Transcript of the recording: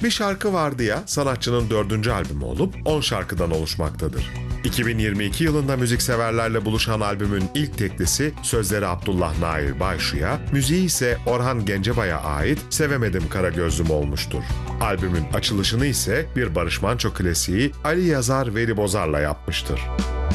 Bir Şarkı Vardı Ya sanatçının 4. albümü olup 10 şarkıdan oluşmaktadır. 2022 yılında müzikseverlerle buluşan albümün ilk teklisi sözleri Abdullah Nair Bayşu'ya, müziği ise Orhan Gencebay'a ait Sevemedim Kara Gözlüm olmuştur. Albümün açılışını ise bir Barış Manço klasiği Ali Yazar Veri Bozar'la yapmıştır.